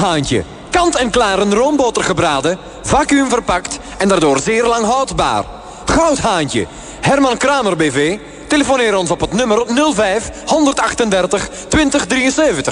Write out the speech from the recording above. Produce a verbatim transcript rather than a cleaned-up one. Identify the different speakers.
Speaker 1: Goudhaantje. Kant-en-klaar een roomboter gebraden, vacuüm verpakt en daardoor zeer lang houdbaar. Goudhaantje. Herman Kramer B V. Telefoneer ons op het nummer nul vijf, honderdachtendertig, twintig drieënzeventig.